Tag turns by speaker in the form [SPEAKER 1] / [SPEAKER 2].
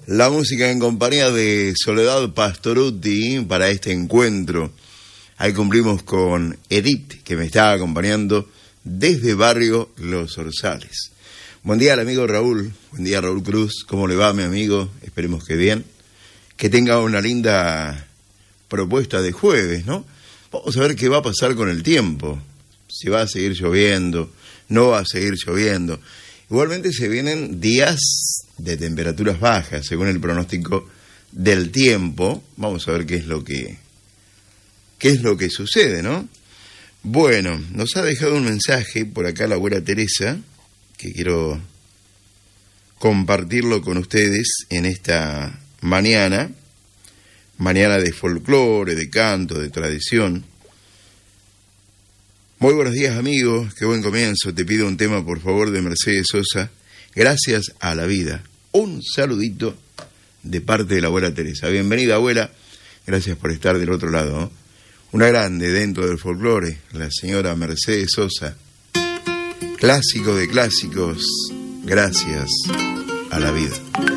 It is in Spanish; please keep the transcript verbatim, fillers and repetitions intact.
[SPEAKER 1] La música en compañía de Soledad Pastorutti para este encuentro. Ahí cumplimos con Edith, que me está acompañando desde Barrio Los Orzales. Buen día al amigo Raúl. Buen día, Raúl Cruz. ¿Cómo le va, mi amigo? Esperemos que bien. Que tenga una linda propuesta de jueves, ¿no? Vamos a ver qué va a pasar con el tiempo. Si va a seguir lloviendo, no va a seguir lloviendo. Igualmente se vienen días de temperaturas bajas, según el pronóstico del tiempo. Vamos a ver qué es lo que, qué es lo que sucede, ¿no? Bueno, nos ha dejado un mensaje por acá la abuela Teresa, que quiero compartirlo con ustedes en esta mañana, mañana de folclore, de canto, de tradición. Muy buenos días, amigos, qué buen comienzo. Te pido un tema, por favor, de Mercedes Sosa, Gracias a la vida. Un saludito de parte de la abuela Teresa. Bienvenida, abuela, gracias por estar del otro lado, ¿no? Una grande dentro del folclore, la señora Mercedes Sosa. Clásico de clásicos, Gracias a la vida.